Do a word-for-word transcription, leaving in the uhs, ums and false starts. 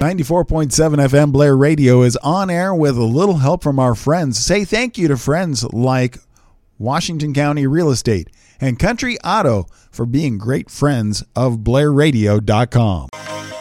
ninety-four point seven F M Blair Radio is on air with a little help from our friends. Say thank you to friends like Washington County Real Estate and Country Auto for being great friends of Blair Radio dot com.